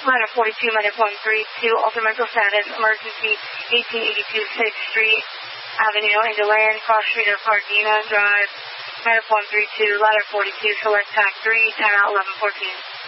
Ladder 42, minute 132, alter mental status, emergency, 1882 6th Street Avenue, England, cross street of Pardina Drive, minute 132, ladder 42, select pack 3, time out 11:14.